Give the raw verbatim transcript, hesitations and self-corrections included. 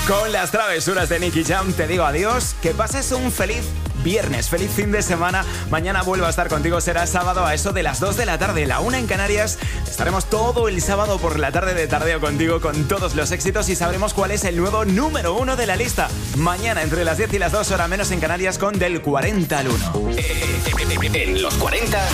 Con las travesuras de Nicky Jam te digo adiós. Que pases un feliz viernes, feliz fin de semana. Mañana vuelvo a estar contigo, será sábado a eso de las dos de la tarde, la una en Canarias. Estaremos todo el sábado por la tarde de tardeo contigo con todos los éxitos y sabremos cuál es el nuevo número uno de la lista. Mañana entre las diez y las dos, hora menos en Canarias, con Del cuarenta al uno. En los cuarenta